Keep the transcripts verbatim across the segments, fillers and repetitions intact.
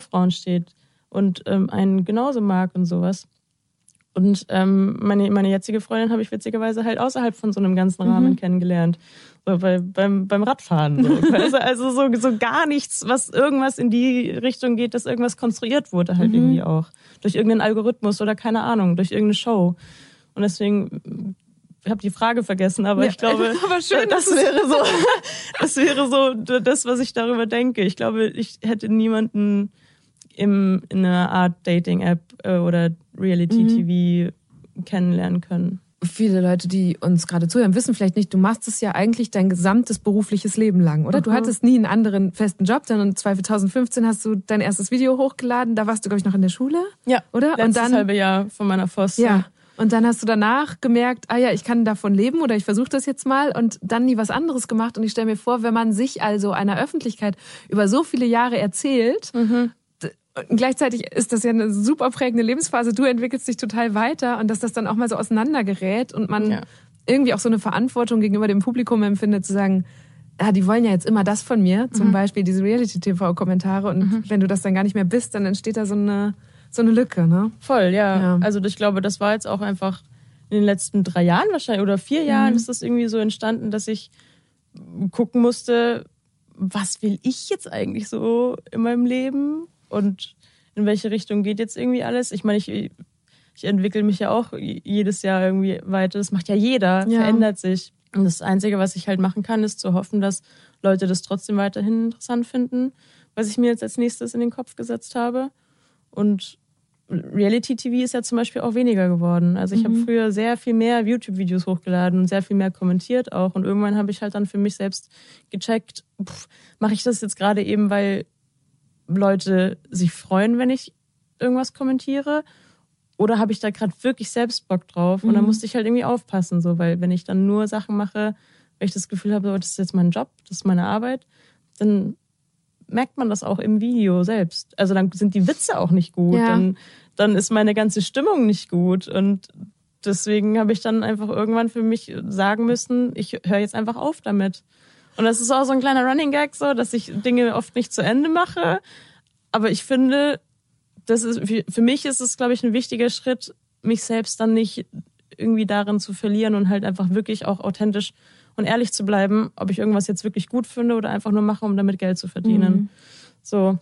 Frauen steht und ähm, einen genauso mag und sowas. Und ähm, meine, meine jetzige Freundin habe ich witzigerweise halt außerhalb von so einem ganzen Rahmen mhm. kennengelernt. So bei, beim, beim Radfahren. So. Also, also so, so gar nichts, was irgendwas in die Richtung geht, dass irgendwas konstruiert wurde halt mhm. irgendwie auch. Durch irgendeinen Algorithmus oder keine Ahnung, durch irgendeine Show. Und deswegen, ich habe die Frage vergessen, aber ja, ich glaube, aber schön, das wäre so, das wäre so das, was ich darüber denke. Ich glaube, ich hätte niemanden im, in einer Art Dating-App äh, oder Reality-T V mhm. kennenlernen können. Viele Leute, die uns gerade zuhören, wissen vielleicht nicht, du machst es ja eigentlich dein gesamtes berufliches Leben lang, oder? Mhm. Du hattest nie einen anderen festen Job, dann zwanzig fünfzehn hast du dein erstes Video hochgeladen, da warst du, glaube ich, noch in der Schule? Ja, oder? Letztes und dann, halbe Jahr von meiner Voss. Ja, und dann hast du danach gemerkt, ah ja, ich kann davon leben oder ich versuche das jetzt mal und dann nie was anderes gemacht. Und ich stelle mir vor, wenn man sich also einer Öffentlichkeit über so viele Jahre erzählt, mhm. Und gleichzeitig ist das ja eine super prägende Lebensphase. Du entwickelst dich total weiter und dass das dann auch mal so auseinandergerät und man ja. irgendwie auch so eine Verantwortung gegenüber dem Publikum empfindet, zu sagen, ah, die wollen ja jetzt immer das von mir, zum mhm. Beispiel diese Reality-T V-Kommentare und mhm. wenn du das dann gar nicht mehr bist, dann entsteht da so eine, so eine Lücke, ne? Voll, ja. ja. Also ich glaube, das war jetzt auch einfach in den letzten drei Jahren wahrscheinlich oder vier Jahren mhm. ist das irgendwie so entstanden, dass ich gucken musste, was will ich jetzt eigentlich so in meinem Leben? Und in welche Richtung geht jetzt irgendwie alles? Ich meine, ich, ich entwickle mich ja auch jedes Jahr irgendwie weiter. Das macht ja jeder, ja. verändert sich. Und das Einzige, was ich halt machen kann, ist zu hoffen, dass Leute das trotzdem weiterhin interessant finden, was ich mir jetzt als nächstes in den Kopf gesetzt habe. Und Reality-T V ist ja zum Beispiel auch weniger geworden. Also ich mhm. habe früher sehr viel mehr YouTube-Videos hochgeladen und sehr viel mehr kommentiert auch. Und irgendwann habe ich halt dann für mich selbst gecheckt, mache ich das jetzt gerade eben, weil Leute sich freuen, wenn ich irgendwas kommentiere? Oder habe ich da gerade wirklich selbst Bock drauf? Und dann musste ich halt irgendwie aufpassen, so, weil wenn ich dann nur Sachen mache, weil ich das Gefühl habe, das ist jetzt mein Job, das ist meine Arbeit, dann merkt man das auch im Video selbst. Also dann sind die Witze auch nicht gut, ja. dann, dann ist meine ganze Stimmung nicht gut. Und deswegen habe ich dann einfach irgendwann für mich sagen müssen, ich höre jetzt einfach auf damit. Und das ist auch so ein kleiner Running Gag, so, dass ich Dinge oft nicht zu Ende mache. Aber ich finde, das ist, für mich ist es, glaube ich, ein wichtiger Schritt, mich selbst dann nicht irgendwie darin zu verlieren und halt einfach wirklich auch authentisch und ehrlich zu bleiben, ob ich irgendwas jetzt wirklich gut finde oder einfach nur mache, um damit Geld zu verdienen. Mhm. So.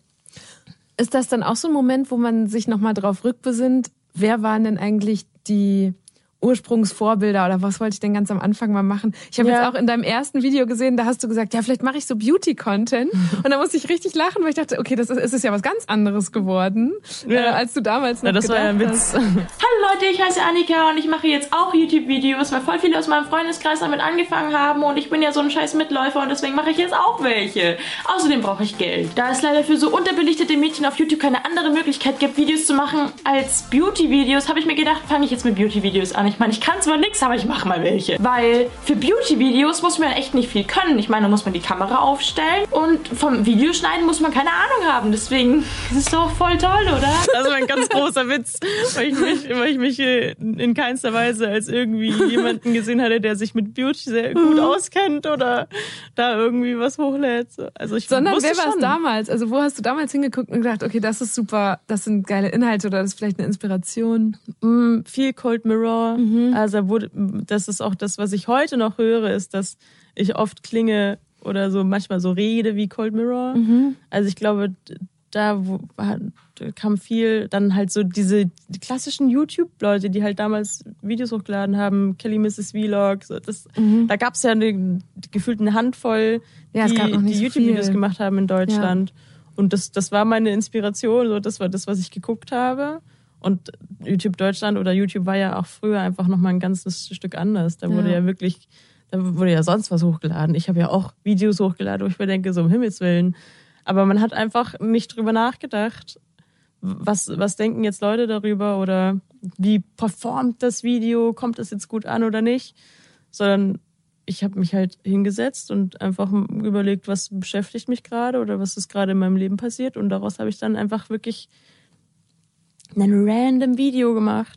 Ist das dann auch so ein Moment, wo man sich nochmal drauf rückbesinnt, wer waren denn eigentlich die Ursprungsvorbilder oder was wollte ich denn ganz am Anfang mal machen? Ich habe ja. jetzt auch in deinem ersten Video gesehen, da hast du gesagt, ja, vielleicht mache ich so Beauty-Content. Und da musste ich richtig lachen, weil ich dachte, okay, das ist, ist ja was ganz anderes geworden, ja. äh, als du damals noch ja, das gedacht war ja ein Witz. Hallo Leute, ich heiße Annika und ich mache jetzt auch YouTube-Videos, weil voll viele aus meinem Freundeskreis damit angefangen haben und ich bin ja so ein scheiß Mitläufer und deswegen mache ich jetzt auch welche. Außerdem brauche ich Geld. Da es leider für so unterbelichtete Mädchen auf YouTube keine andere Möglichkeit gibt, Videos zu machen als Beauty-Videos, habe ich mir gedacht, fange ich jetzt mit Beauty-Videos an. Ich meine, ich kann zwar nichts, aber ich mache mal welche. Weil für Beauty-Videos muss man echt nicht viel können. Ich meine, da muss man die Kamera aufstellen und vom Videoschneiden muss man keine Ahnung haben. Deswegen ist es doch voll toll, oder? Das war ein ganz großer Witz, weil ich mich, weil ich mich in keinster Weise als irgendwie jemanden gesehen hatte, der sich mit Beauty sehr gut auskennt oder da irgendwie was hochlädt. Also ich Sondern wusste wer war es schon. damals? Also wo hast du damals hingeguckt und gedacht, okay, das ist super, das sind geile Inhalte oder das ist vielleicht eine Inspiration? Mm, viel Cold Mirror. Mhm. Also wurde, das ist auch das, was ich heute noch höre, ist, dass ich oft klinge oder so manchmal so rede wie Cold Mirror. Mhm. Also ich glaube, da, wo, da kam viel, dann halt so diese die klassischen YouTube-Leute, die halt damals Videos hochgeladen haben, Kelly Misses Vlog, so das, mhm. da gab's ja eine, gefühlt eine Handvoll, ja, die, die so YouTube-Videos viel. gemacht haben in Deutschland. Ja. Und das, das war meine Inspiration, so das war das, was ich geguckt habe. Und YouTube Deutschland oder YouTube war ja auch früher einfach nochmal ein ganzes Stück anders. Da wurde ja, ja wirklich, da wurde ja sonst was hochgeladen. Ich habe ja auch Videos hochgeladen, wo ich mir denke, so um Himmels Willen. Aber man hat einfach nicht drüber nachgedacht, was, was denken jetzt Leute darüber oder wie performt das Video, kommt das jetzt gut an oder nicht. Sondern ich habe mich halt hingesetzt und einfach überlegt, was beschäftigt mich gerade oder was ist gerade in meinem Leben passiert. Und daraus habe ich dann einfach wirklich ein random Video gemacht.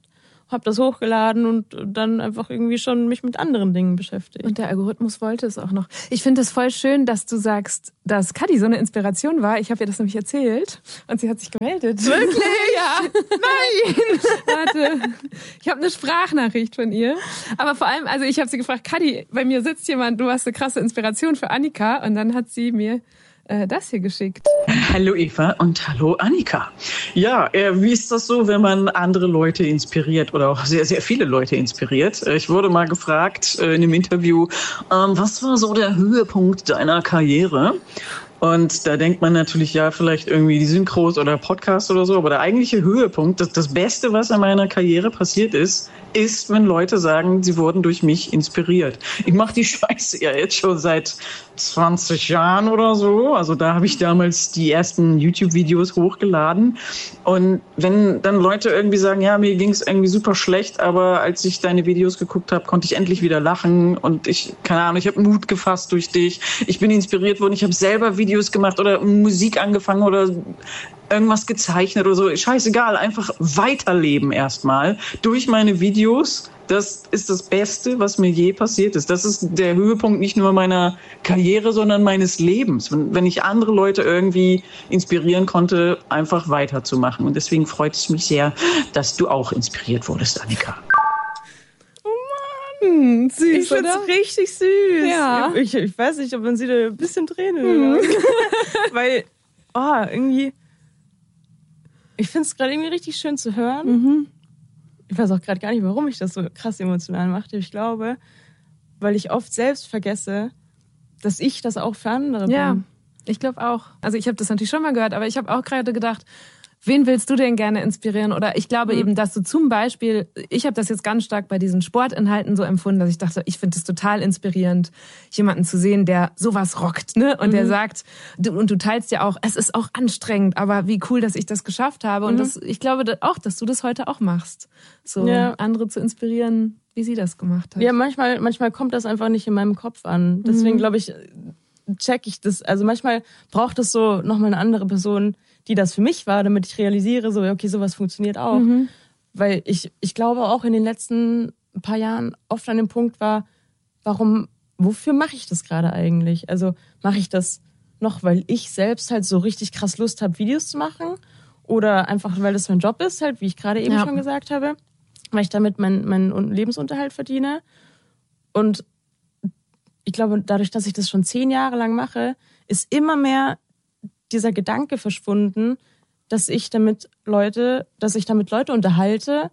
habe das hochgeladen und dann einfach irgendwie schon mich mit anderen Dingen beschäftigt. Und der Algorithmus wollte es auch noch. Ich finde es voll schön, dass du sagst, dass Kadi so eine Inspiration war. Ich habe ihr das nämlich erzählt und sie hat sich gemeldet. Wirklich? Ja. Nein! Warte. Ich habe eine Sprachnachricht von ihr. Aber vor allem, also ich habe sie gefragt, Kadi, bei mir sitzt jemand, du hast eine krasse Inspiration für Annika. Und dann hat sie mir äh, das hier geschickt. Hallo Eva und hallo Annika. Ja, äh, wie ist das so, wenn man andere Leute inspiriert oder auch sehr, sehr viele Leute inspiriert? Äh, ich wurde mal gefragt äh, in einem Interview, ähm, was war so der Höhepunkt deiner Karriere? Und da denkt man natürlich, ja, vielleicht irgendwie die Synchros oder Podcasts oder so, aber der eigentliche Höhepunkt, das, das Beste, was in meiner Karriere passiert ist, ist, wenn Leute sagen, sie wurden durch mich inspiriert. Ich mache die Scheiße ja jetzt schon seit zwanzig Jahren oder so. Also da habe ich damals die ersten YouTube-Videos hochgeladen. Und wenn dann Leute irgendwie sagen, ja, mir ging es irgendwie super schlecht, aber als ich deine Videos geguckt habe, konnte ich endlich wieder lachen und ich, keine Ahnung, ich habe Mut gefasst durch dich. Ich bin inspiriert worden, ich habe selber Videos gemacht oder Musik angefangen oder irgendwas gezeichnet oder so. Scheißegal, einfach weiterleben erstmal durch meine Videos. Das ist das Beste, was mir je passiert ist. Das ist der Höhepunkt nicht nur meiner Karriere, sondern meines Lebens. Wenn, wenn ich andere Leute irgendwie inspirieren konnte, einfach weiterzumachen. Und deswegen freut es mich sehr, dass du auch inspiriert wurdest, Annika. Hm, süß, ich finde es richtig süß. Ja. Ich, ich weiß nicht, ob man sie da ein bisschen Tränen hm. Weil, oh, irgendwie, ich finde es gerade irgendwie richtig schön zu hören. Mhm. Ich weiß auch gerade gar nicht, warum ich das so krass emotional mache. Ich glaube, weil ich oft selbst vergesse, dass ich das auch für andere bin. Ja, ich glaube auch. Also ich habe das natürlich schon mal gehört, aber ich habe auch gerade gedacht, wen willst du denn gerne inspirieren? Oder ich glaube mhm. eben, dass du zum Beispiel, ich habe das jetzt ganz stark bei diesen Sportinhalten so empfunden, dass ich dachte, ich finde es total inspirierend, jemanden zu sehen, der sowas rockt, ne? Und mhm. der sagt, du, und du teilst ja auch, es ist auch anstrengend, aber wie cool, dass ich das geschafft habe. Und mhm. das, ich glaube auch, dass du das heute auch machst. So ja. andere zu inspirieren, wie sie das gemacht hat. Ja, manchmal, manchmal kommt das einfach nicht in meinem Kopf an. Deswegen mhm. glaube ich, check ich das. Also manchmal braucht es so nochmal eine andere Person, die das für mich war, damit ich realisiere, so, okay, sowas funktioniert auch. Mhm. Weil ich, ich glaube auch in den letzten paar Jahren oft an dem Punkt war, warum, wofür mache ich das gerade eigentlich? Also mache ich das noch, weil ich selbst halt so richtig krass Lust habe, Videos zu machen? Oder einfach, weil das mein Job ist, halt, wie ich gerade eben ja. schon gesagt habe, weil ich damit meinen mein Lebensunterhalt verdiene. Und ich glaube, dadurch, dass ich das schon zehn Jahre lang mache, ist immer mehr dieser Gedanke verschwunden, dass ich damit Leute, dass ich damit Leute unterhalte,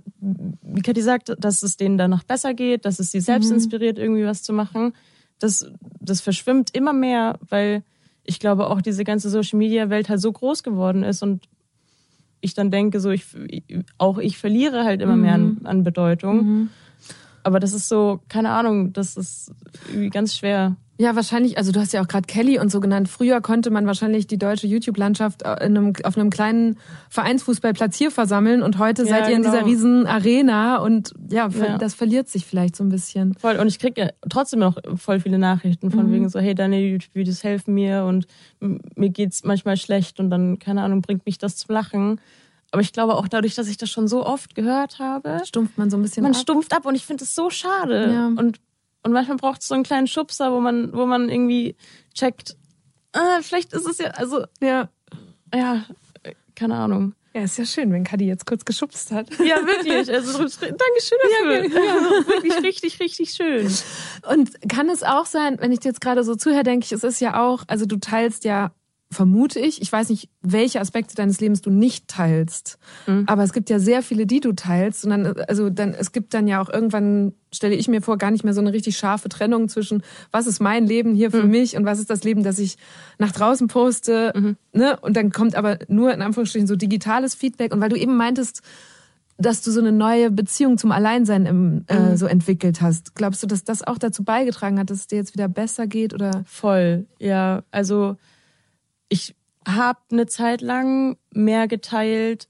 wie Kathi sagt, dass es denen danach besser geht, dass es sie selbst inspiriert, irgendwie was zu machen. Das, das verschwimmt immer mehr, weil ich glaube auch diese ganze Social-Media-Welt halt so groß geworden ist und ich dann denke, so ich auch ich verliere halt immer mhm. mehr an, an Bedeutung. Mhm. Aber das ist so, keine Ahnung, das ist irgendwie ganz schwer. Ja, wahrscheinlich, also du hast ja auch gerade Kelly und so genannt. Früher konnte man wahrscheinlich die deutsche YouTube-Landschaft in einem, auf einem kleinen Vereinsfußballplatz hier versammeln und heute ja, seid ihr genau. in dieser riesen Arena und ja, ja, das verliert sich vielleicht so ein bisschen. Voll, und ich kriege ja trotzdem noch voll viele Nachrichten von mhm. wegen so, hey, deine YouTube-Videos helfen mir und mir geht's manchmal schlecht und dann, keine Ahnung, bringt mich das zum Lachen. Aber ich glaube auch dadurch, dass ich das schon so oft gehört habe, stumpft man so ein bisschen man ab. Man stumpft ab und ich finde es so schade. Ja. Und Und manchmal braucht es so einen kleinen Schubser, wo man, wo man irgendwie checkt, ah, vielleicht ist es ja, also, ja, ja, keine Ahnung. Ja, ist ja schön, wenn Kadi jetzt kurz geschubst hat. Ja, wirklich. Also, Dankeschön dafür. Ja, ja, wirklich richtig, richtig schön. Und kann es auch sein, wenn ich dir jetzt gerade so zuhöre, denke ich, es ist ja auch, also du teilst ja, vermute ich, ich weiß nicht, welche Aspekte deines Lebens du nicht teilst, mhm. aber es gibt ja sehr viele, die du teilst und dann, also dann, es gibt dann ja auch irgendwann, stelle ich mir vor, gar nicht mehr so eine richtig scharfe Trennung zwischen, was ist mein Leben hier für mhm. mich und was ist das Leben, das ich nach draußen poste, mhm. ne? Und dann kommt aber nur in Anführungsstrichen so digitales Feedback und weil du eben meintest, dass du so eine neue Beziehung zum Alleinsein im, äh, mhm. so entwickelt hast. Glaubst du, dass das auch dazu beigetragen hat, dass es dir jetzt wieder besser geht oder? Voll, ja, also ich habe eine Zeit lang mehr geteilt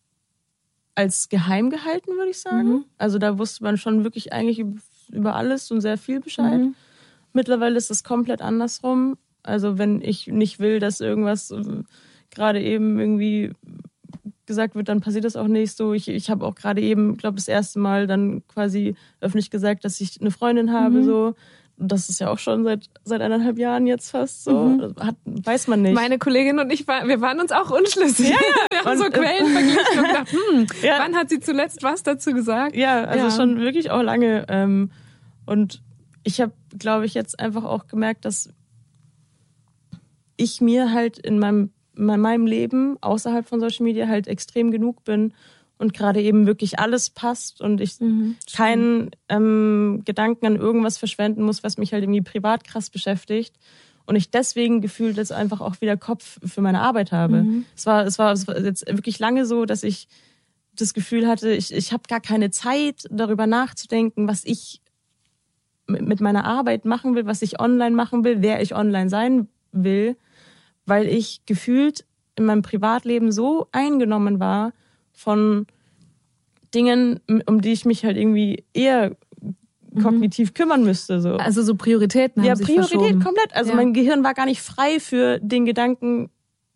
als geheim gehalten, würde ich sagen. Mhm. Also da wusste man schon wirklich eigentlich über alles und sehr viel Bescheid. Mhm. Mittlerweile ist es komplett andersrum. Also wenn ich nicht will, dass irgendwas gerade eben irgendwie gesagt wird, dann passiert das auch nicht so. Ich, ich habe auch gerade eben, glaube das erste Mal dann quasi öffentlich gesagt, dass ich eine Freundin habe, mhm. so. Und das ist ja auch schon seit seit eineinhalb Jahren jetzt fast so. Mhm. Hat, weiß man nicht. Meine Kollegin und ich, war, wir waren uns auch unschlüssig. Ja, ja. Wir haben und, so Quellen verglichen und gedacht, hm, ja. wann hat sie zuletzt was dazu gesagt? Ja, also ja. schon wirklich auch lange. Ähm, und ich habe, glaube ich, jetzt einfach auch gemerkt, dass ich mir halt in meinem, in meinem Leben außerhalb von Social Media halt extrem genug bin und gerade eben wirklich alles passt und ich mhm, keinen ähm, Gedanken an irgendwas verschwenden muss, was mich halt irgendwie privat krass beschäftigt und ich deswegen gefühlt jetzt einfach auch wieder Kopf für meine Arbeit habe. Mhm. Es war, es war, es war jetzt wirklich lange so, dass ich das Gefühl hatte, ich, ich habe gar keine Zeit, darüber nachzudenken, was ich mit meiner Arbeit machen will, was ich online machen will, wer ich online sein will, weil ich gefühlt in meinem Privatleben so eingenommen war von Dingen, um die ich mich halt irgendwie eher kognitiv mhm. kümmern müsste. So. Also so Prioritäten haben ja, sich Priorität verschoben. komplett. Also ja. mein Gehirn war gar nicht frei für den Gedanken,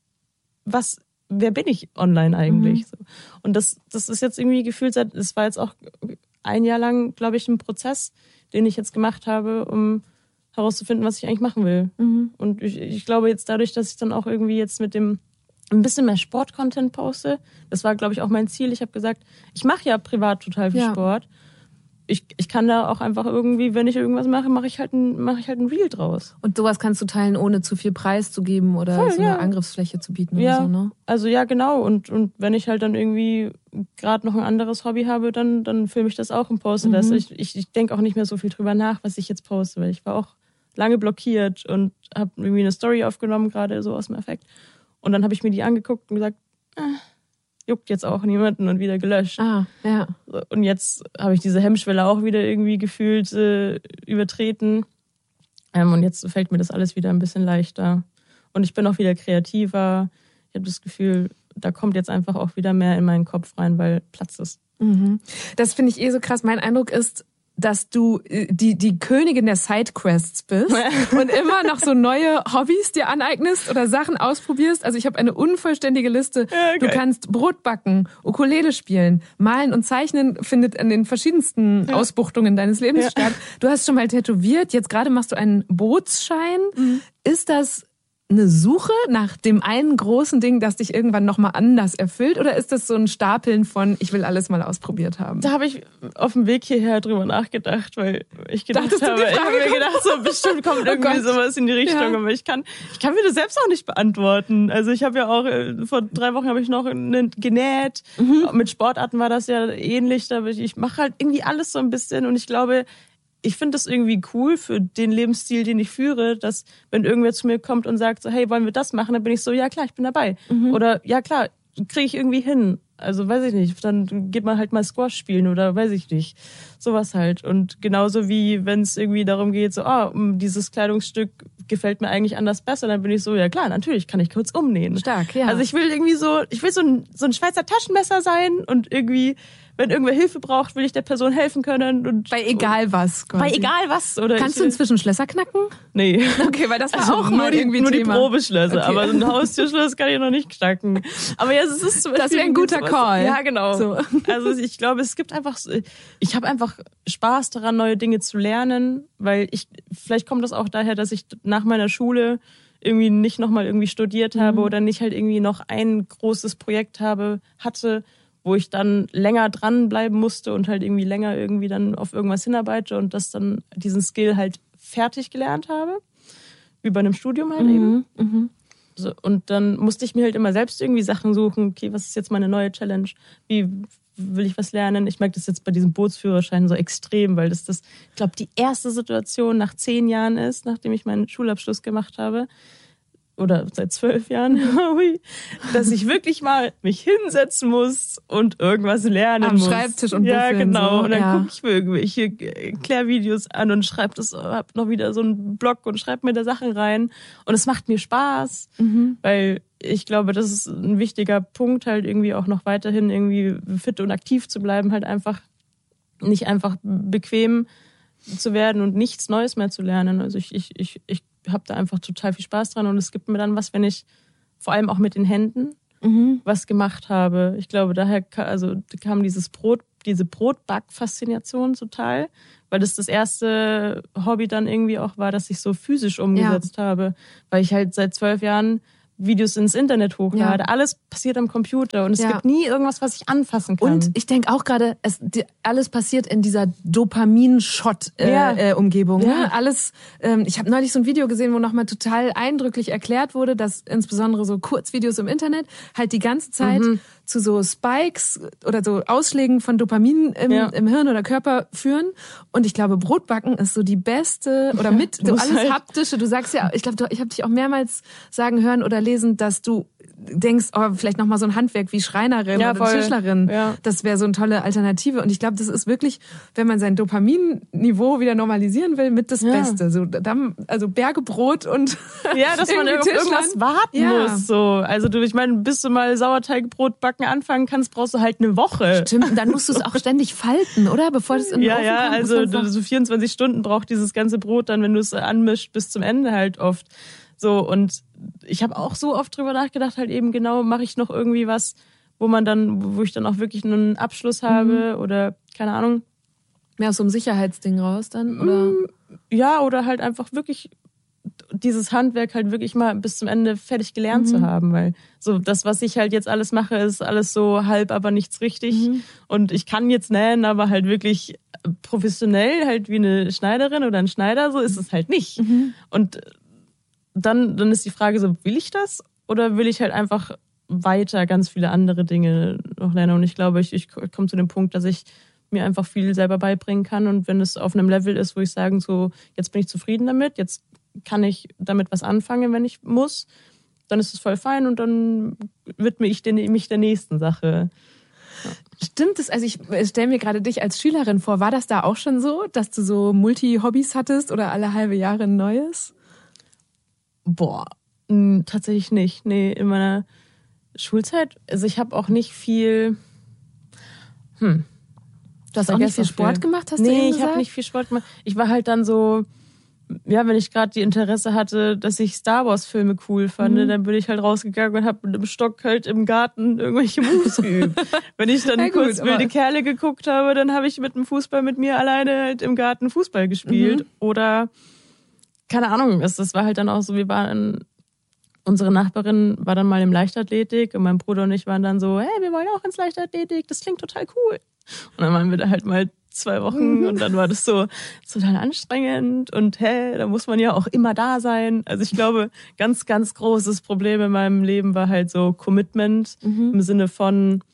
was, wer bin ich online eigentlich? Mhm. So. Und das, das ist jetzt irgendwie gefühlt, seit, das war jetzt auch ein Jahr lang, glaube ich, ein Prozess, den ich jetzt gemacht habe, um herauszufinden, was ich eigentlich machen will. Mhm. Und ich, ich glaube jetzt dadurch, dass ich dann auch irgendwie jetzt mit dem ein bisschen mehr Sport-Content poste, das war, glaube ich, auch mein Ziel. Ich habe gesagt, ich mache ja privat total viel ja. Sport. Ich, ich kann da auch einfach irgendwie, wenn ich irgendwas mache, mache ich halt ein, mache ich halt ein Reel draus. Und sowas kannst du teilen, ohne zu viel Preis zu geben oder Voll, so ja. eine Angriffsfläche zu bieten ja, oder so, ne? Also ja, genau. Und, und wenn ich halt dann irgendwie gerade noch ein anderes Hobby habe, dann, dann filme ich das auch und poste mhm. das. Ich, ich, ich denke auch nicht mehr so viel drüber nach, was ich jetzt poste, weil ich war auch lange blockiert und habe irgendwie eine Story aufgenommen, gerade so aus dem Effekt. Und dann habe ich mir die angeguckt und gesagt, äh, juckt jetzt auch niemanden und wieder gelöscht. Ah, ja. Und jetzt habe ich diese Hemmschwelle auch wieder irgendwie gefühlt äh, übertreten. Ähm, und jetzt fällt mir das alles wieder ein bisschen leichter. Und ich bin auch wieder kreativer. Ich habe das Gefühl, da kommt jetzt einfach auch wieder mehr in meinen Kopf rein, weil Platz ist. Mhm. Das finde ich eh so krass. Mein Eindruck ist, dass du die die Königin der Sidequests bist und immer noch so neue Hobbys dir aneignest oder Sachen ausprobierst. Also ich habe eine unvollständige Liste. Ja, du kannst Brot backen, Ukulele spielen, malen und zeichnen findet an den verschiedensten ja. Ausbuchtungen deines Lebens ja. statt. Du hast schon mal tätowiert, jetzt gerade machst du einen Bootsschein. Mhm. Ist das eine Suche nach dem einen großen Ding, das dich irgendwann nochmal anders erfüllt? Oder ist das so ein Stapeln von, ich will alles mal ausprobiert haben? Da habe ich auf dem Weg hierher drüber nachgedacht, weil ich gedacht Dachtest habe, ich habe mir gedacht, so bestimmt kommt irgendwie oh sowas in die Richtung. Ja. Aber ich kann, ich kann mir das selbst auch nicht beantworten. Also ich habe ja auch, vor drei Wochen habe ich noch genäht. Mhm. Mit Sportarten war das ja ähnlich. Aber ich, ich mache halt irgendwie alles so ein bisschen und ich glaube, ich finde das irgendwie cool für den Lebensstil, den ich führe, dass wenn irgendwer zu mir kommt und sagt so, hey, wollen wir das machen? Dann bin ich so, ja klar, ich bin dabei. Mhm. Oder ja klar, kriege ich irgendwie hin. Also weiß ich nicht, dann geht man halt mal Squash spielen oder weiß ich nicht. Sowas halt. Und genauso wie wenn es irgendwie darum geht, so, ah, dieses Kleidungsstück gefällt mir eigentlich anders besser, dann bin ich so, ja klar, natürlich kann ich kurz umnähen. Stark, ja. Also ich will irgendwie so, ich will so ein, so ein Schweizer Taschenmesser sein und irgendwie, wenn irgendwer Hilfe braucht, will ich der Person helfen können. Und bei egal was. Quasi. Bei egal was. Oder kannst du inzwischen Schlösser knacken? Nee. Okay, weil das war also auch nur mal die, irgendwie nur Thema. die Probeschlösser, okay. Aber so ein Haustürschloss kann ich noch nicht knacken. Aber ja, es ist zum Beispiel das wäre ein guter sowas. Call. Ja, genau. So. Also ich glaube, es gibt einfach, ich habe einfach Spaß daran, neue Dinge zu lernen, weil ich, vielleicht kommt das auch daher, dass ich nach meiner Schule irgendwie nicht nochmal irgendwie studiert habe mhm. oder nicht halt irgendwie noch ein großes Projekt habe, hatte, wo ich dann länger dranbleiben musste und halt irgendwie länger irgendwie dann auf irgendwas hinarbeite und das dann diesen Skill halt fertig gelernt habe. Wie bei einem Studium halt mhm. eben. Mhm. So, und dann musste ich mir halt immer selbst irgendwie Sachen suchen. Okay, was ist jetzt meine neue Challenge? Wie will ich was lernen? Ich merke das jetzt bei diesem Bootsführerschein so extrem, weil das, das ich glaube, die erste Situation nach zehn Jahren ist, nachdem ich meinen Schulabschluss gemacht habe, oder seit zwölf Jahren, dass ich wirklich mal mich hinsetzen muss und irgendwas lernen Am muss. Am Schreibtisch und ja, büffeln, genau. So. Und dann ja. gucke ich mir irgendwelche Klärvideos an und schreibe das, hab noch wieder so einen Blog und schreibe mir da Sachen rein. Und es macht mir Spaß, mhm. weil ich glaube, das ist ein wichtiger Punkt, halt irgendwie auch noch weiterhin irgendwie fit und aktiv zu bleiben, halt einfach nicht einfach bequem zu werden und nichts Neues mehr zu lernen. Also ich, ich, ich, ich habe da einfach total viel Spaß dran und es gibt mir dann was, wenn ich, vor allem auch mit den Händen, mhm. was gemacht habe. Ich glaube, daher ka- also kam dieses Brot, diese Brotback-Faszination total, weil das das erste Hobby dann irgendwie auch war, dass ich so physisch umgesetzt ja. habe, weil ich halt seit zwölf Jahren Videos ins Internet hochlade. Ja. Alles passiert am Computer und es ja. gibt nie irgendwas, was ich anfassen kann. Und ich denke auch gerade, es die, alles passiert in dieser Dopamin-Shot-Umgebung. Äh, ja. ne? Alles. Ähm, ich habe neulich so ein Video gesehen, wo nochmal total eindrücklich erklärt wurde, dass insbesondere so Kurzvideos im Internet halt die ganze Zeit mhm. zu so Spikes oder so Ausschlägen von Dopamin im, ja. im Hirn oder Körper führen. Und ich glaube, Brotbacken ist so die beste oder mit so alles halt. Haptische. Du sagst ja, ich glaube, ich habe dich auch mehrmals sagen hören oder lesen, dass du denkst, oh, vielleicht nochmal so ein Handwerk wie Schreinerin ja, oder voll. Tischlerin. Ja. Das wäre so eine tolle Alternative. Und ich glaube, das ist wirklich, wenn man sein Dopaminniveau wieder normalisieren will, mit das ja. Beste. So, dann, also Berge Brot und ja, dass man auf irgendwas warten ja. muss. So. Also du, ich meine, bis du mal Sauerteigbrot backen anfangen kannst, brauchst du halt eine Woche. Stimmt, und dann musst du es auch ständig falten, oder? Bevor das in den ja, Ofen ja, kommt. Also du, so vierundzwanzig Stunden braucht dieses ganze Brot dann, wenn du es anmischst, bis zum Ende halt oft. So, und ich habe auch so oft drüber nachgedacht, halt eben genau, mache ich noch irgendwie was, wo man dann, wo ich dann auch wirklich einen Abschluss habe mhm. oder keine Ahnung. Mehr aus so einem Sicherheitsding raus dann? Oder? Ja, oder halt einfach wirklich dieses Handwerk halt wirklich mal bis zum Ende fertig gelernt mhm. zu haben, weil so das, was ich halt jetzt alles mache, ist alles so halb, aber nichts richtig. Mhm. Und ich kann jetzt nähen, aber halt wirklich professionell, halt wie eine Schneiderin oder ein Schneider, so ist es halt nicht. Mhm. Und Dann, dann ist die Frage so, will ich das oder will ich halt einfach weiter ganz viele andere Dinge noch lernen? Und ich glaube, ich, ich komme zu dem Punkt, dass ich mir einfach viel selber beibringen kann. Und wenn es auf einem Level ist, wo ich sage, so, jetzt bin ich zufrieden damit, jetzt kann ich damit was anfangen, wenn ich muss, dann ist es voll fein und dann widme ich den, mich der nächsten Sache. Ja. Stimmt es? Also ich stelle mir gerade dich als Schülerin vor. War das da auch schon so, dass du so Multi-Hobbys hattest oder alle halbe Jahre ein neues? Boah, mh, tatsächlich nicht. Nee, in meiner Schulzeit, also ich habe auch nicht viel, hm. Du hast auch nicht viel Sport viel. gemacht, hast nee, du eben gesagt? Nee, ich habe nicht viel Sport gemacht. Ich war halt dann so, ja, wenn ich gerade die Interesse hatte, dass ich Star Wars Filme cool fand, mhm. dann bin ich halt rausgegangen und habe mit dem Stock halt im Garten irgendwelche Moves geübt. Wenn ich dann ja, kurz gut, wilde Kerle geguckt habe, dann habe ich mit dem Fußball mit mir alleine halt im Garten Fußball gespielt. Mhm. Oder keine Ahnung, das, das war halt dann auch so, wir waren, unsere Nachbarin war dann mal im Leichtathletik und mein Bruder und ich waren dann so, hey, wir wollen auch ins Leichtathletik, das klingt total cool. Und dann waren wir da halt mal zwei Wochen und dann war das so total anstrengend und hä, da muss man ja auch immer da sein. Also ich glaube, ganz, ganz großes Problem in meinem Leben war halt so Commitment mhm. im Sinne von,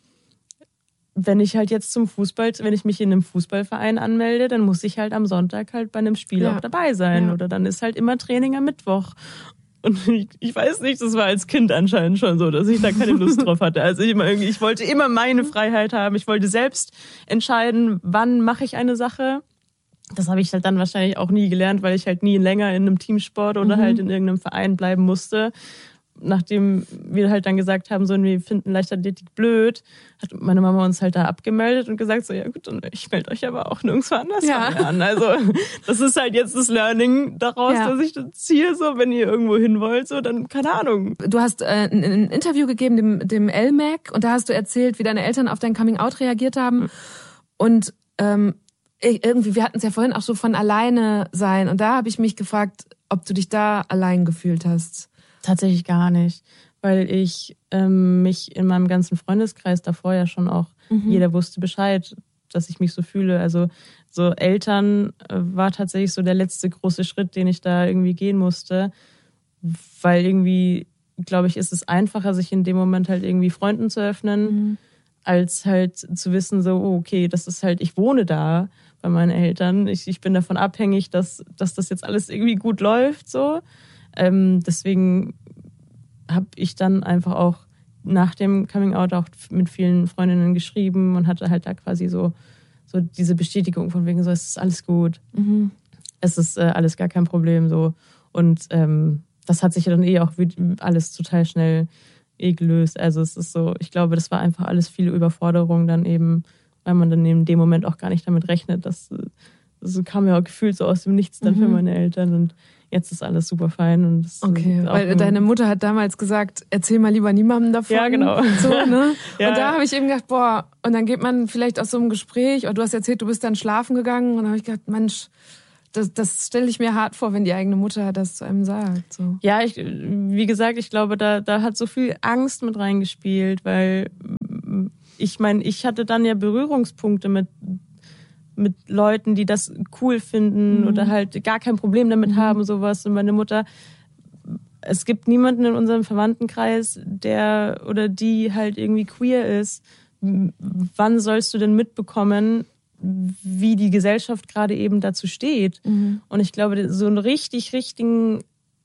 wenn ich halt jetzt zum Fußball, wenn ich mich in einem Fußballverein anmelde, dann muss ich halt am Sonntag halt bei einem Spiel ja. auch dabei sein. Ja. Oder dann ist halt immer Training am Mittwoch. Und ich, ich weiß nicht, das war als Kind anscheinend schon so, dass ich da keine Lust drauf hatte. Also ich, immer irgendwie, ich wollte immer meine Freiheit haben. Ich wollte selbst entscheiden, wann mache ich eine Sache. Das habe ich halt dann wahrscheinlich auch nie gelernt, weil ich halt nie länger in einem Teamsport oder mhm. halt in irgendeinem Verein bleiben musste. Nachdem wir halt dann gesagt haben, so, wir finden Leichtathletik blöd, hat meine Mama uns halt da abgemeldet und gesagt, so, ja gut, und ich melde euch aber auch nirgendwo anders ja. an. Also das ist halt jetzt das Learning daraus, ja. dass ich das ziehe, so, wenn ihr irgendwo hin wollt, so, dann keine Ahnung. Du hast äh, ein, ein Interview gegeben, dem, dem L M A C, und da hast du erzählt, wie deine Eltern auf dein Coming-out reagiert haben. Mhm. Und ähm, irgendwie, wir hatten es ja vorhin auch so von alleine sein, und da habe ich mich gefragt, ob du dich da allein gefühlt hast. Tatsächlich gar nicht, weil ich ähm, mich in meinem ganzen Freundeskreis davor ja schon auch, mhm. jeder wusste Bescheid, dass ich mich so fühle. Also so Eltern äh, war tatsächlich so der letzte große Schritt, den ich da irgendwie gehen musste, weil irgendwie, glaube ich, ist es einfacher, sich in dem Moment halt irgendwie Freunden zu öffnen, mhm. als halt zu wissen, so, oh, okay, das ist halt, ich wohne da bei meinen Eltern, ich, ich bin davon abhängig, dass, dass das jetzt alles irgendwie gut läuft, so. Ähm, deswegen habe ich dann einfach auch nach dem Coming-out auch mit vielen Freundinnen geschrieben und hatte halt da quasi so, so diese Bestätigung von wegen so, es ist alles gut, mhm. es ist äh, alles gar kein Problem, so. Und ähm, das hat sich dann eh auch alles total schnell eh gelöst. Also es ist so, ich glaube, das war einfach alles viele Überforderung dann eben, weil man dann in dem Moment auch gar nicht damit rechnet, dass das kam ja auch gefühlt so aus dem Nichts dann mhm. für meine Eltern und jetzt ist alles super fein. Und das okay, weil deine Mutter hat damals gesagt, erzähl mal lieber niemandem davon. Ja, genau. So, ne? Ja. Und da habe ich eben gedacht, boah, und dann geht man vielleicht aus so einem Gespräch, oder du hast erzählt, du bist dann schlafen gegangen und dann habe ich gedacht, Mensch, das, das stelle ich mir hart vor, wenn die eigene Mutter das zu einem sagt. So. Ja, ich, wie gesagt, ich glaube, da, da hat so viel Angst mit reingespielt, weil ich meine, ich hatte dann ja Berührungspunkte mit mit Leuten, die das cool finden mhm. oder halt gar kein Problem damit mhm. haben, sowas. Und meine Mutter, es gibt niemanden in unserem Verwandtenkreis, der oder die halt irgendwie queer ist. Wann sollst du denn mitbekommen, wie die Gesellschaft gerade eben dazu steht? Mhm. Und ich glaube, so einen richtig, richtigen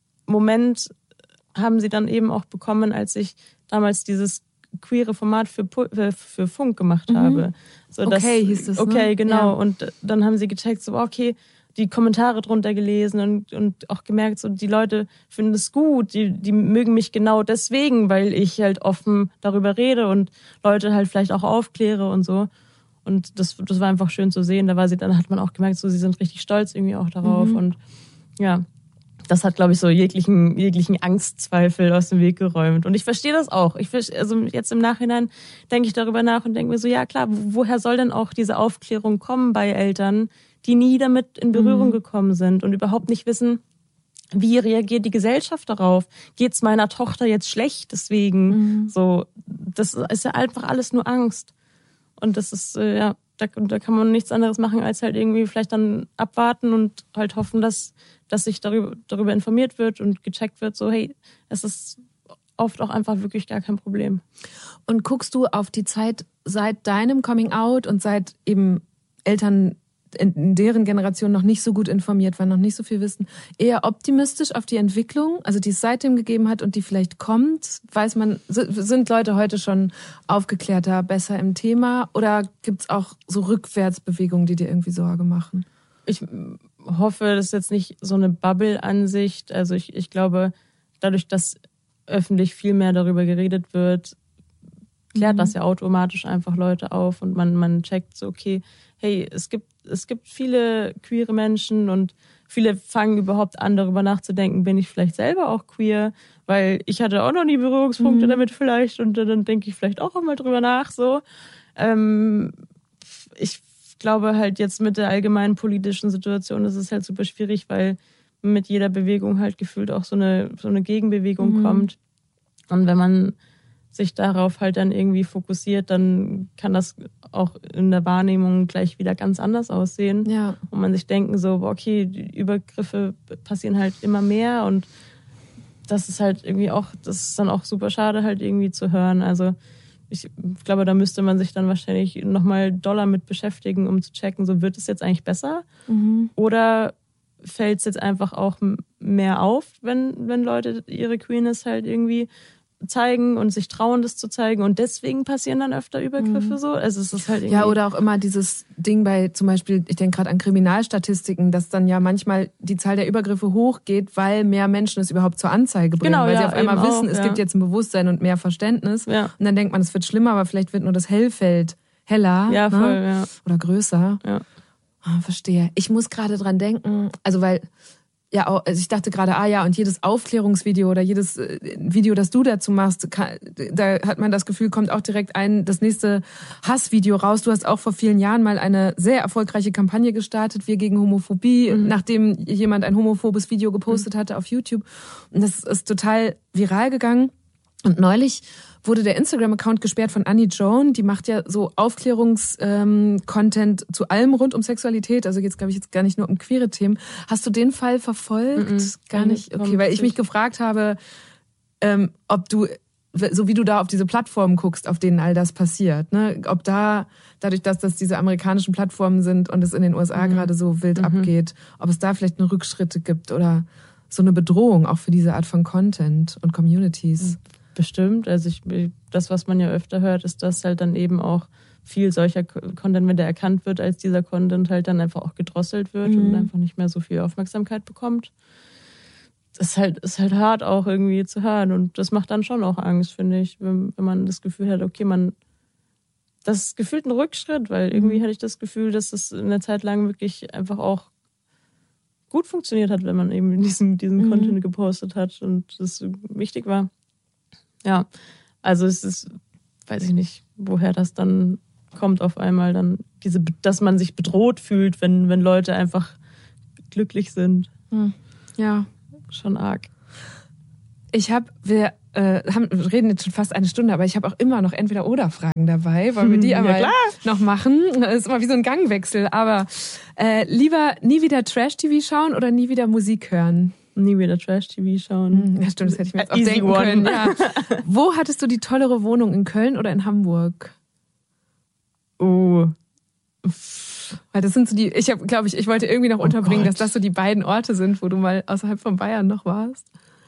Moment haben sie dann eben auch bekommen, als ich damals dieses queere Format für, für, für Funk gemacht mhm. habe. So, dass, okay, hieß das, Okay, ne? genau. Ja. Und dann haben sie gecheckt, so okay, die Kommentare drunter gelesen und, und auch gemerkt, so die Leute finden es gut, die, die mögen mich genau deswegen, weil ich halt offen darüber rede und Leute halt vielleicht auch aufkläre und so. Und das, das war einfach schön zu sehen. Da war sie, dann hat man auch gemerkt, so sie sind richtig stolz irgendwie auch darauf. Mhm. Und ja, das hat, glaube ich, so jeglichen, jeglichen Angstzweifel aus dem Weg geräumt. Und ich verstehe das auch. Ich, also jetzt im Nachhinein denke ich darüber nach und denke mir so, ja klar, woher soll denn auch diese Aufklärung kommen bei Eltern, die nie damit in Berührung mhm. gekommen sind und überhaupt nicht wissen, wie reagiert die Gesellschaft darauf? Geht's meiner Tochter jetzt schlecht deswegen? Mhm. So, das ist ja einfach alles nur Angst. Und das ist, äh, ja, da, da kann man nichts anderes machen, als halt irgendwie vielleicht dann abwarten und halt hoffen, dass dass sich darüber, darüber informiert wird und gecheckt wird, so hey, es ist oft auch einfach wirklich gar kein Problem. Und guckst du auf die Zeit seit deinem Coming-out und seit eben Eltern in deren Generation noch nicht so gut informiert waren, noch nicht so viel wissen, eher optimistisch auf die Entwicklung, also die es seitdem gegeben hat und die vielleicht kommt? Weiß man, sind Leute heute schon aufgeklärter, besser im Thema oder gibt's auch so Rückwärtsbewegungen, die dir irgendwie Sorge machen? Ich hoffe, das ist jetzt nicht so eine Bubble-Ansicht. Also ich, ich glaube, dadurch, dass öffentlich viel mehr darüber geredet wird, klärt mhm. das ja automatisch einfach Leute auf und man, man checkt so, okay, hey, es gibt, es gibt viele queere Menschen und viele fangen überhaupt an, darüber nachzudenken, bin ich vielleicht selber auch queer, weil ich hatte auch noch nie Berührungspunkte mhm. damit vielleicht und dann denke ich vielleicht auch einmal drüber nach, so. Ähm, ich Ich glaube halt jetzt mit der allgemeinen politischen Situation ist es halt super schwierig, weil mit jeder Bewegung halt gefühlt auch so eine, so eine Gegenbewegung mhm. kommt. Und wenn man sich darauf halt dann irgendwie fokussiert, dann kann das auch in der Wahrnehmung gleich wieder ganz anders aussehen. Ja. Und man sich denken so, okay, die Übergriffe passieren halt immer mehr und das ist halt irgendwie auch, das ist dann auch super schade halt irgendwie zu hören. Also ich glaube, da müsste man sich dann wahrscheinlich nochmal doller mit beschäftigen, um zu checken, so wird es jetzt eigentlich besser? Mhm. Oder fällt es jetzt einfach auch mehr auf, wenn, wenn Leute ihre Queerness halt irgendwie zeigen und sich trauen, das zu zeigen und deswegen passieren dann öfter Übergriffe mhm. so? Also es ist halt irgendwie ja, oder auch immer dieses Ding bei zum Beispiel, ich denke gerade an Kriminalstatistiken, dass dann ja manchmal die Zahl der Übergriffe hochgeht, weil mehr Menschen es überhaupt zur Anzeige bringen, genau, weil ja, sie auf einmal wissen, auch, es ja. gibt jetzt ein Bewusstsein und mehr Verständnis ja. und dann denkt man, es wird schlimmer, aber vielleicht wird nur das Hellfeld heller ja, voll, ne? ja. oder größer. Ja. Oh, verstehe. Ich muss gerade dran denken, also weil ja, also ich dachte gerade, ah ja, und jedes Aufklärungsvideo oder jedes Video, das du dazu machst, kann, da hat man das Gefühl, kommt auch direkt ein, das nächste Hassvideo raus. Du hast auch vor vielen Jahren mal eine sehr erfolgreiche Kampagne gestartet, Wir gegen Homophobie, mhm. nachdem jemand ein homophobes Video gepostet mhm. hatte auf YouTube. Und das ist total viral gegangen. Und neulich wurde der Instagram-Account gesperrt von Annie Joan. Die macht ja so Aufklärungs-Content ähm, zu allem rund um Sexualität. Also jetzt glaube ich jetzt gar nicht nur um queere Themen. Hast du den Fall verfolgt? Mm-mm. Gar nicht? Okay, weil ich mich gefragt habe, ähm, ob du, so wie du da auf diese Plattformen guckst, auf denen all das passiert, ne? Ob da, dadurch, dass das diese amerikanischen Plattformen sind und es in den U S A mhm. gerade so wild mhm. abgeht, ob es da vielleicht eine Rückschritte gibt oder so eine Bedrohung auch für diese Art von Content und Communities. Mhm. Bestimmt. Also ich, das, was man ja öfter hört, ist, dass halt dann eben auch viel solcher Content, wenn der erkannt wird, als dieser Content halt dann einfach auch gedrosselt wird mhm. und einfach nicht mehr so viel Aufmerksamkeit bekommt. Das ist halt, ist halt hart auch irgendwie zu hören und das macht dann schon auch Angst, finde ich, wenn, wenn man das Gefühl hat, okay, man das ist gefühlt ein Rückschritt, weil irgendwie hatte ich das Gefühl, dass das eine Zeit lang wirklich einfach auch gut funktioniert hat, wenn man eben diesen, diesen mhm. Content gepostet hat und das wichtig war. Ja, also es ist, weiß ich nicht, woher das dann kommt auf einmal, dann diese, dass man sich bedroht fühlt, wenn, wenn Leute einfach glücklich sind. Mhm. Ja. Schon arg. Ich habe, wir äh, haben, reden jetzt schon fast eine Stunde, aber ich habe auch immer noch Entweder-Oder-Fragen dabei. Wollen wir die einmal ja, noch machen? Das ist immer wie so ein Gangwechsel. Aber äh, lieber nie wieder Trash-T V schauen oder nie wieder Musik hören? Nie wieder Trash-T V schauen. Ja, stimmt, das hätte ich mir jetzt auch Easy denken one. können. Ja. Wo hattest du die tollere Wohnung, in Köln oder in Hamburg? Oh. Weil das sind so die, ich habe, glaube ich, ich wollte irgendwie noch oh unterbringen, Gott. dass das so die beiden Orte sind, wo du mal außerhalb von Bayern noch warst.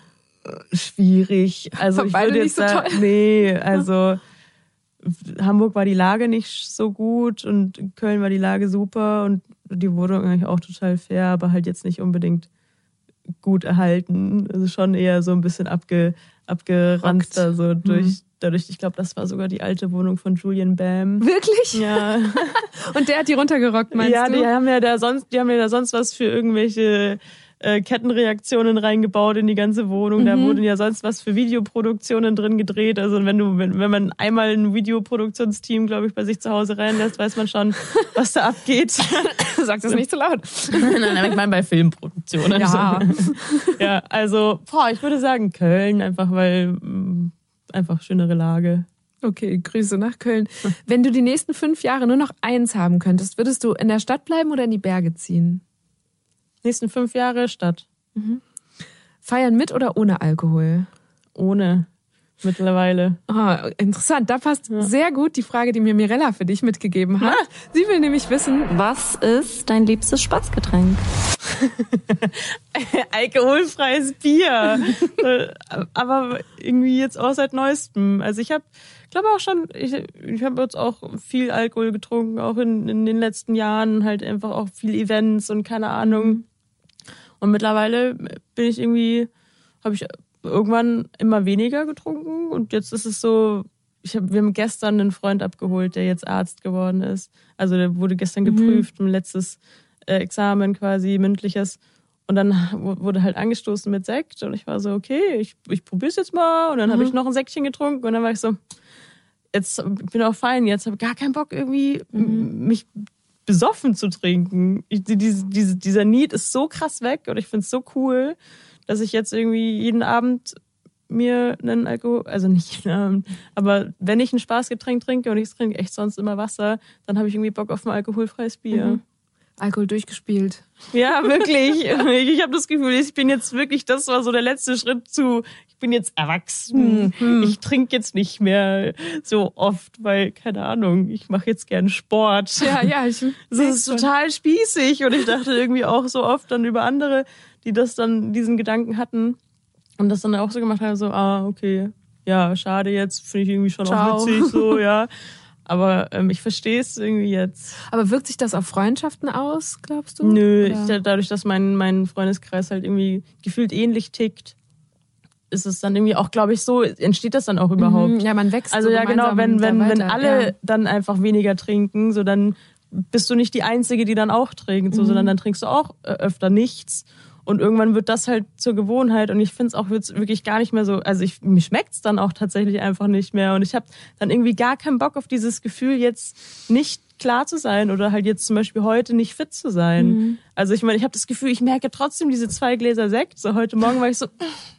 Schwierig. Also War ich beide würde nicht jetzt so da, toll? nee, also Hamburg war die Lage nicht so gut und in Köln war die Lage super und die Wohnung eigentlich auch total fair, aber halt jetzt nicht unbedingt gut erhalten. Also schon eher so ein bisschen abge, abgeranzter, so durch, mhm. dadurch, ich glaube, das war sogar die alte Wohnung von Julian Bam. Wirklich? Ja. Und der hat die runtergerockt, meinst ja, du? Ja, die haben ja da sonst, die haben ja da sonst was für irgendwelche äh, Kettenreaktionen reingebaut in die ganze Wohnung. Mhm. Da wurden ja sonst was für Videoproduktionen drin gedreht. Also wenn du, wenn, wenn man einmal ein Videoproduktionsteam, glaube ich, bei sich zu Hause reinlässt, weiß man schon, was da abgeht. Sag das nicht zu laut. Nein, nein, ich meine bei Filmproduktionen. Ja. Ja, also, boah, ich würde sagen Köln, einfach weil mh, einfach schönere Lage. Okay, Grüße nach Köln. Wenn du die nächsten fünf Jahre nur noch eins haben könntest, würdest du in der Stadt bleiben oder in die Berge ziehen? Nächsten fünf Jahre Stadt. Mhm. Feiern mit oder ohne Alkohol? Ohne. Mittlerweile. Ah, interessant. Da passt ja. sehr gut die Frage, die mir Mirella für dich mitgegeben hat. Ja. Sie will nämlich wissen, was ist dein liebstes Spaßgetränk? Alkoholfreies Bier. Aber irgendwie jetzt auch seit Neuestem. Also ich habe, glaube auch schon, ich, ich habe jetzt auch viel Alkohol getrunken, auch in, in den letzten Jahren, halt einfach auch viel Events und keine Ahnung. Und mittlerweile bin ich irgendwie, habe ich irgendwann immer weniger getrunken und jetzt ist es so, ich hab, wir haben gestern einen Freund abgeholt, der jetzt Arzt geworden ist. Also der wurde gestern geprüft, mhm. ein letztes äh, Examen quasi, mündliches. Und dann wurde halt angestoßen mit Sekt und ich war so, okay, ich, ich probier's jetzt mal. Und dann mhm. habe ich noch ein Säckchen getrunken und dann war ich so, jetzt bin ich auch fein, jetzt habe ich gar keinen Bock irgendwie mhm. mich besoffen zu trinken. Ich, diese, diese, dieser Need ist so krass weg und ich find's so cool, dass ich jetzt irgendwie jeden Abend mir einen Alkohol, also nicht jeden Abend, aber wenn ich ein Spaßgetränk trinke und ich trinke echt sonst immer Wasser, dann habe ich irgendwie Bock auf ein alkoholfreies Bier. Mhm. Alkohol durchgespielt. Ja, wirklich. Ich habe das Gefühl, ich bin jetzt wirklich, das war so der letzte Schritt zu, ich bin jetzt erwachsen. Mhm. Ich trinke jetzt nicht mehr so oft, weil, keine Ahnung, ich mache jetzt gern Sport. Ja, ja. Ich das ist total spießig und ich dachte irgendwie auch so oft dann über andere, die das dann, diesen Gedanken hatten und das dann auch so gemacht haben, so, ah, okay, ja, schade jetzt, finde ich irgendwie schon Ciao. auch witzig, so, ja. Aber ähm, ich verstehe es irgendwie jetzt. Aber wirkt sich das auf Freundschaften aus, glaubst du? Nö, ich, dadurch, dass mein, mein Freundeskreis halt irgendwie gefühlt ähnlich tickt, ist es dann irgendwie auch, glaube ich, so, entsteht das dann auch überhaupt. Ja, man wächst Also so ja, genau, wenn, wenn, wenn alle ja. dann einfach weniger trinken, so dann bist du nicht die Einzige, die dann auch trinkt, so, mhm. sondern dann trinkst du auch öfter nichts. Und irgendwann wird das halt zur Gewohnheit und ich finde es auch wirklich gar nicht mehr so, also ich, mir schmeckt's dann auch tatsächlich einfach nicht mehr und ich habe dann irgendwie gar keinen Bock auf dieses Gefühl, jetzt nicht klar zu sein oder halt jetzt zum Beispiel heute nicht fit zu sein. Mhm. Also ich meine, ich habe das Gefühl, ich merke trotzdem diese zwei Gläser Sekt, so heute Morgen war ich so,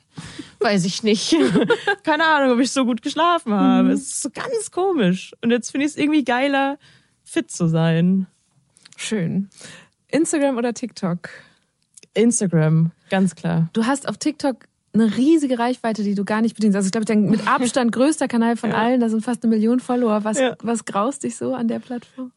weiß ich nicht, keine Ahnung, ob ich so gut geschlafen habe. Mhm. Es ist so ganz komisch und jetzt finde ich es irgendwie geiler, fit zu sein. Schön. Instagram oder TikTok? Instagram, ganz klar. Du hast auf TikTok eine riesige Reichweite, die du gar nicht bedienst. Also ich glaube, dein mit Abstand größter Kanal von ja. allen, da sind fast eine Million Follower. Was, ja. was graust dich so an der Plattform?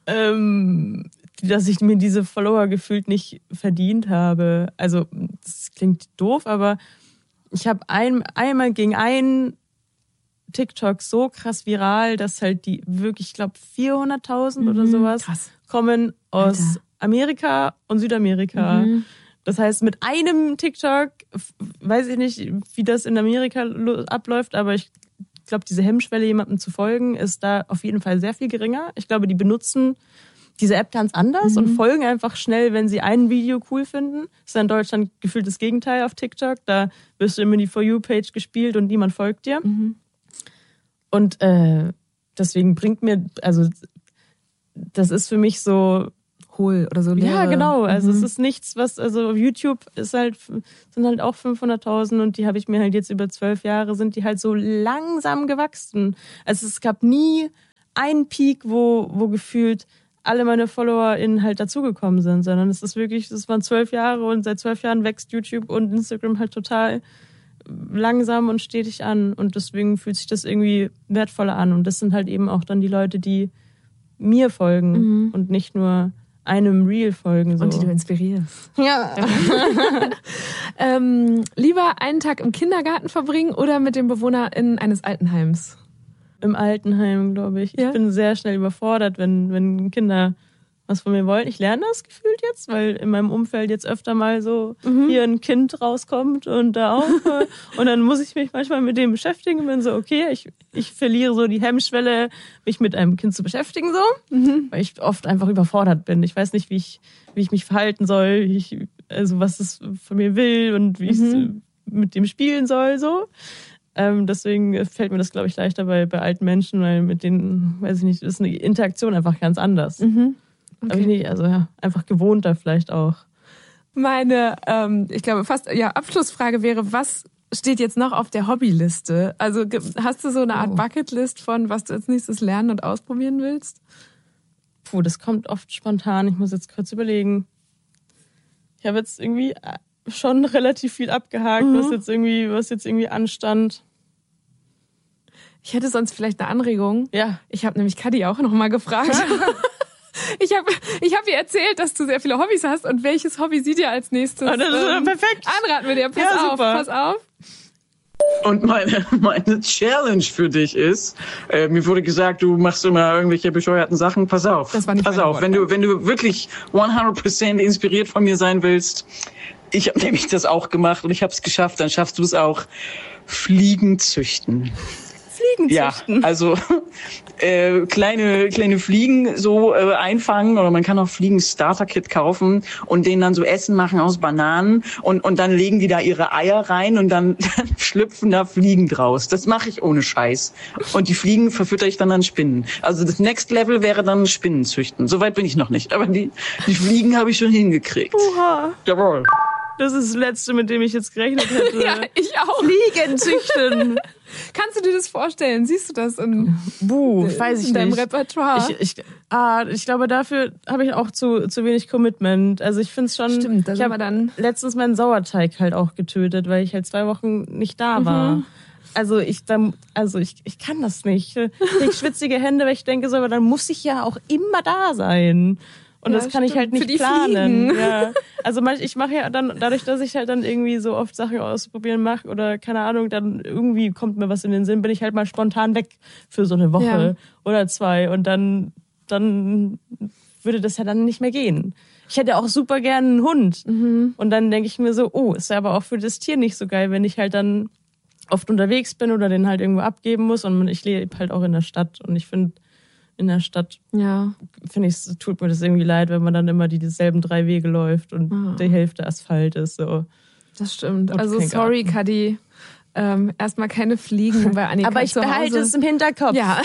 Ähm, dass ich mir diese Follower gefühlt nicht verdient habe. Also das klingt doof, aber ich habe ein, einmal gegen einen TikTok so krass viral, dass halt die wirklich, ich glaube, vierhunderttausend mhm, oder sowas krass. kommen aus Alter. Amerika und Südamerika. Mhm. Das heißt, mit einem TikTok, weiß ich nicht, wie das in Amerika abläuft, aber ich ich glaube, diese Hemmschwelle, jemandem zu folgen, ist da auf jeden Fall sehr viel geringer. Ich glaube, die benutzen diese App ganz anders mhm. und folgen einfach schnell, wenn sie ein Video cool finden. Das ist ja in Deutschland gefühlt das Gegenteil auf TikTok. Da wirst du immer in die For You-Page gespielt und niemand folgt dir. Mhm. Und äh, deswegen bringt mir, also das ist für mich so hohl oder so leere. Ja, genau. Also mhm. es ist nichts, was, also auf YouTube ist halt, sind halt auch fünfhunderttausend und die habe ich mir halt jetzt über zwölf Jahre, sind die halt so langsam gewachsen. Also es gab nie einen Peak, wo, wo gefühlt alle meine FollowerInnen halt dazugekommen sind, sondern es ist wirklich, es waren zwölf Jahre und seit zwölf Jahren wächst YouTube und Instagram halt total langsam und stetig an und deswegen fühlt sich das irgendwie wertvoller an und das sind halt eben auch dann die Leute, die mir folgen mhm. und nicht nur einem Reel folgen. So. Und die du inspirierst. Ja. ähm, lieber einen Tag im Kindergarten verbringen oder mit den BewohnerInnen eines Altenheims? Im Altenheim, glaube ich. Ja? Ich bin sehr schnell überfordert, wenn, wenn Kinder was von mir wollen. Ich lerne das gefühlt jetzt, weil in meinem Umfeld jetzt öfter mal so mhm. hier ein Kind rauskommt und da auch. Und dann muss ich mich manchmal mit dem beschäftigen und bin so, okay, ich, ich verliere so die Hemmschwelle, mich mit einem Kind zu beschäftigen, so. Mhm. Weil ich oft einfach überfordert bin. Ich weiß nicht, wie ich, wie ich mich verhalten soll, wie ich, also was es von mir will und wie mhm. ich mit dem spielen soll, so. Ähm, deswegen fällt mir das, glaube ich, leichter bei, bei alten Menschen, weil mit denen, weiß ich nicht, ist eine Interaktion einfach ganz anders. Mhm. Okay. Aber ich nicht, also ja, einfach gewohnter vielleicht auch. Meine, ähm, ich glaube, fast, ja, Abschlussfrage wäre, was steht jetzt noch auf der Hobbyliste? Also hast du so eine Art oh. Bucketlist von, was du als nächstes lernen und ausprobieren willst? Puh, das kommt oft spontan. Ich muss jetzt kurz überlegen. Ich habe jetzt irgendwie schon relativ viel abgehakt, mhm. was jetzt irgendwie, was jetzt irgendwie anstand. Ich hätte sonst vielleicht eine Anregung. Ja. Ich habe nämlich Kadi auch noch mal gefragt. Ich habe ich hab ihr erzählt, dass du sehr viele Hobbys hast und welches Hobby sie dir als nächstes oh, das ist ähm, perfekt. anraten wir dir. Pass ja, auf, super. pass auf. Und meine, meine Challenge für dich ist, äh, mir wurde gesagt, du machst immer irgendwelche bescheuerten Sachen. Pass auf, das war nicht pass auf, Wort, wenn du wenn du wirklich hundert Prozent inspiriert von mir sein willst, ich habe nämlich das auch gemacht und ich habe es geschafft, dann schaffst du es auch. Fliegen züchten. Fliegen züchten? Ja, also äh, kleine kleine Fliegen so äh, einfangen oder man kann auch Fliegen-Starter-Kit kaufen und denen dann so Essen machen aus Bananen und und dann legen die da ihre Eier rein und dann, dann schlüpfen da Fliegen draus. Das mache ich ohne Scheiß. Und die Fliegen verfütter ich dann an Spinnen. Also das Next Level wäre dann Spinnen züchten. Soweit bin ich noch nicht, aber die die Fliegen habe ich schon hingekriegt. Oha. Jawohl. Das ist das Letzte, mit dem ich jetzt gerechnet hätte. Ja, ich auch. Fliegen züchten. Kannst du dir das vorstellen? Siehst du das in, Buh, weiß ich in deinem nicht. Repertoire? Ich, ich, ah, ich glaube, dafür habe ich auch zu, zu wenig Commitment. Also ich finde es schon... Stimmt, da ich habe dann letztens meinen Sauerteig halt auch getötet, weil ich halt zwei Wochen nicht da war. Mhm. Also ich dann, also ich, ich kann das nicht. Ich krieg schwitzige Hände, weil ich denke so, aber dann muss ich ja auch immer da sein. Und ja, das kann stimmt. ich halt nicht Für die planen. Fliegen. Ja. Also ich mache ja dann, dadurch, dass ich halt dann irgendwie so oft Sachen ausprobieren mache oder keine Ahnung, dann irgendwie kommt mir was in den Sinn, bin ich halt mal spontan weg für so eine Woche ja. oder zwei und dann, dann würde das ja dann nicht mehr gehen. Ich hätte auch super gerne einen Hund. Mhm. Und dann denke ich mir so, oh, ist ja aber auch für das Tier nicht so geil, wenn ich halt dann oft unterwegs bin oder den halt irgendwo abgeben muss und ich lebe halt auch in der Stadt und ich finde, in der Stadt, ja. finde ich, tut mir das irgendwie leid, wenn man dann immer die dieselben drei Wege läuft und ah. die Hälfte Asphalt ist. So. Das stimmt. Und also sorry, Kadi. Ähm, erstmal keine Fliegen bei Annika. Aber ich zu Hause. behalte es im Hinterkopf. Ja.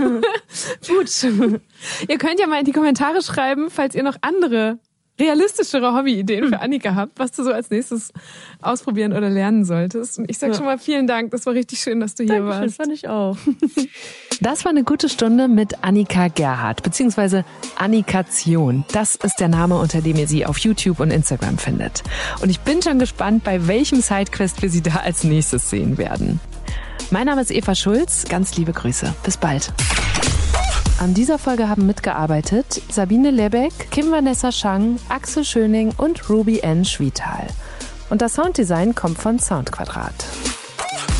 Gut. Ihr könnt ja mal in die Kommentare schreiben, falls ihr noch andere realistischere Hobbyideen für Annika habt, was du so als nächstes ausprobieren oder lernen solltest. Und ich sag ja. schon mal vielen Dank. Das war richtig schön, dass du hier Dankeschön, warst. Fand ich auch. Das war eine gute Stunde mit Annika Gerhardt, beziehungsweise Annikation. Das ist der Name, unter dem ihr sie auf YouTube und Instagram findet. Und ich bin schon gespannt, bei welchem Sidequest wir sie da als nächstes sehen werden. Mein Name ist Eva Schulz. Ganz liebe Grüße. Bis bald. An dieser Folge haben mitgearbeitet Sabine Lebeck, Kim Vanessa Schang, Axel Schöning und Ruby N. Schwietal. Und das Sounddesign kommt von Soundquadrat.